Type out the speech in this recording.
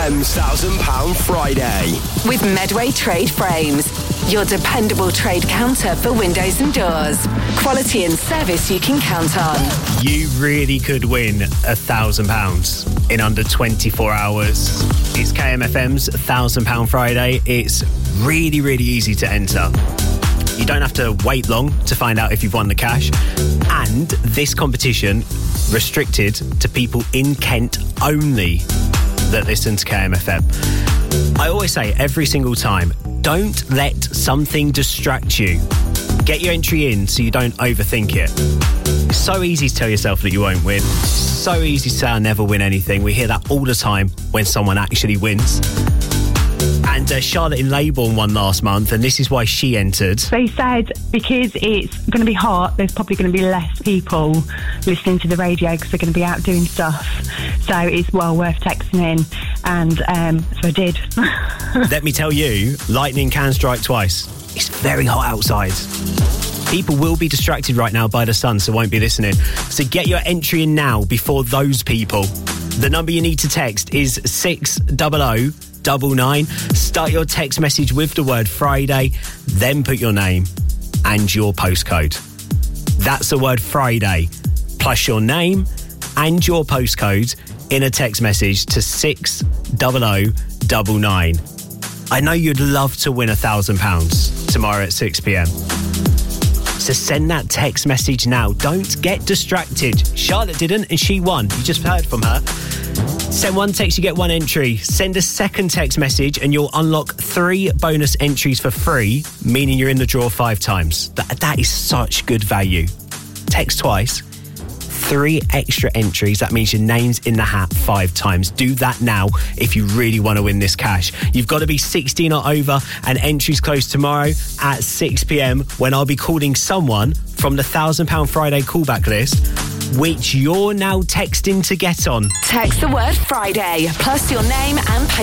£1,000 Friday. With Medway Trade Frames, your dependable trade counter for windows and doors. Quality and service you can count on. You really could win £1,000 in under 24 hours. It's KMFM's £1,000 Friday. It's really, really easy to enter. You don't have to wait long to find out if you've won the cash. And this competition restricted to people in Kent only that listen to KMFM. I always say every single time, don't let something distract you. Get your entry in so you don't overthink it. It's so easy to tell yourself that you won't win. So easy to say I'll never win anything. We hear that all the time when someone actually wins. And Charlotte in Leybourne won last month, and this is why she entered. They said because it's going to be hot, there's probably going to be less people listening to the radio because they're going to be out doing stuff. So it's well worth texting in, and so I did. Let me tell you, lightning can strike twice. It's very hot outside. People will be distracted right now by the sun, so won't be listening. So get your entry in now before those people. The number you need to text is 60099. Start your text message with the word Friday, then put your name and your postcode. That's the word Friday, plus your name and your postcode in a text message to 60099. I know you'd love to win £1,000 tomorrow at 6 p.m. So send that text message now. Don't get distracted. Charlotte didn't and she won. You just heard from her. Send one text, you get one entry. Send a second text message and you'll unlock 3 bonus entries for free, meaning you're in the draw 5 times. That is such good value. Text twice, 3 extra entries. That means your name's in the hat 5 times. Do that now if you really want to win this cash. You've got to be 16 or over, and entries close tomorrow at 6 p.m. when I'll be calling someone from the £1,000 Friday callback list, which you're now texting to get on. Text the word Friday, plus your name and